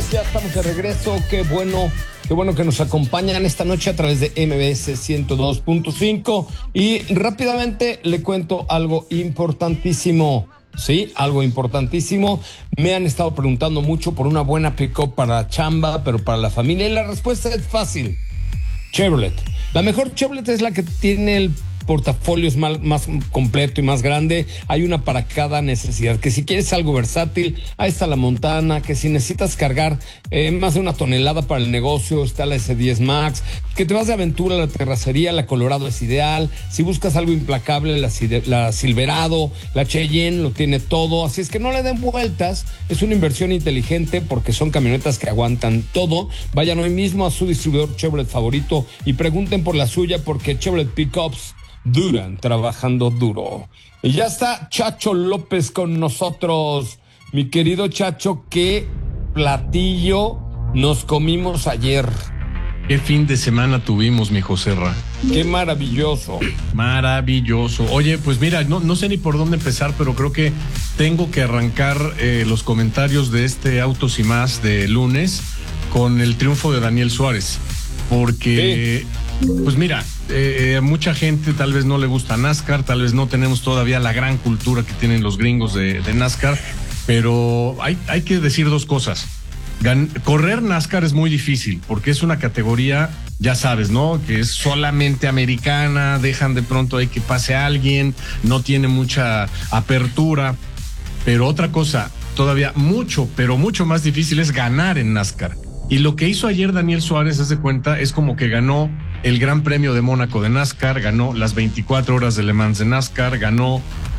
señores, ya estamos de regreso. Qué bueno que nos acompañan esta noche a través de MBS 102.5. Y rápidamente le cuento algo importantísimo. Sí, algo importantísimo. Me han estado preguntando mucho por una buena pick-up para la chamba, pero para la familia. Y la respuesta es fácil. Chevrolet. La mejor Chevrolet es la que tiene el portafolio más completo y más grande. Hay una para cada necesidad. Que si quieres algo versátil, ahí está la Montana. Que si necesitas cargar más de 1 tonelada para el negocio, está la S10 Max. Que te vas de aventura a la terracería, la Colorado es ideal. Si buscas algo implacable, la Silverado, la Cheyenne lo tiene todo. Así es que no le den vueltas. Es una inversión inteligente porque son camionetas que aguantan todo. Vayan hoy mismo a su distribuidor Chevrolet favorito y pregunten por la suya, porque Chevrolet Pickups duran trabajando duro. Y ya está Chacho López con nosotros. Mi querido Chacho, ¿qué platillo nos comimos ayer? Qué fin de semana tuvimos, mi Joserra. Qué maravilloso. Maravilloso. Oye, pues mira, no sé ni por dónde empezar, pero creo que tengo que arrancar los comentarios de este Autos y Más de lunes con el triunfo de Daniel Suárez. Porque, pues mira, mucha gente tal vez no le gusta NASCAR, tal vez no tenemos todavía la gran cultura que tienen los gringos de NASCAR, pero hay que decir dos cosas. Correr NASCAR es muy difícil porque es una categoría, ya sabes, ¿no? Que es solamente americana, dejan de pronto ahí que pase alguien, no tiene mucha apertura, pero otra cosa todavía pero mucho más difícil es ganar en NASCAR. Y lo que hizo ayer Daniel Suárez, haz de cuenta, es como que ganó el Gran Premio de Mónaco de NASCAR, ganó las 24 horas de Le Mans de NASCAR, ganó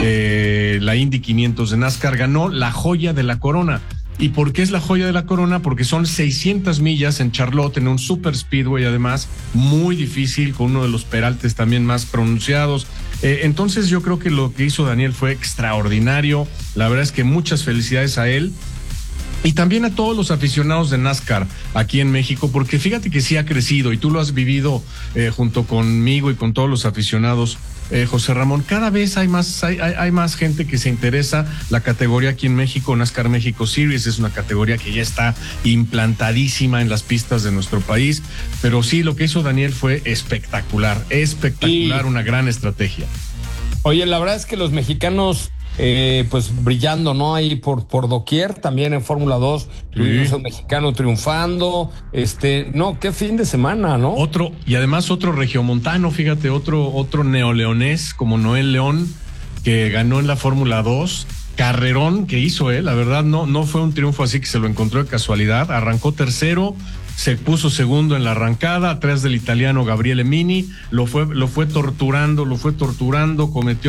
la Indy 500 de NASCAR, ganó la joya de la corona. ¿Y por qué es la joya de la corona? Porque son 600 millas en Charlotte, en un super speedway, además, muy difícil, con uno de los peraltes también más pronunciados. Entonces yo creo que lo que hizo Daniel fue extraordinario. La verdad es que muchas felicidades a él. Y también a todos los aficionados de NASCAR aquí en México, porque fíjate que sí ha crecido y tú lo has vivido junto conmigo y con todos los aficionados, José Ramón. Cada vez hay más gente que se interesa. La categoría aquí en México, NASCAR México Series, es una categoría que ya está implantadísima en las pistas de nuestro país. Pero sí, lo que hizo Daniel fue espectacular, una gran estrategia. Oye, la verdad es que los mexicanos pues brillando, ¿no? Ahí por doquier, también en Fórmula 2 tuvimos a un mexicano triunfando, no, qué fin de semana, ¿no? Y además otro regiomontano, fíjate, otro neoleonés como Noel León, que ganó en la Fórmula 2, carrerón que hizo él, la verdad no fue un triunfo así que se lo encontró de casualidad, arrancó tercero, se puso segundo en la arrancada, atrás del italiano Gabriele Mini, lo fue torturando, cometió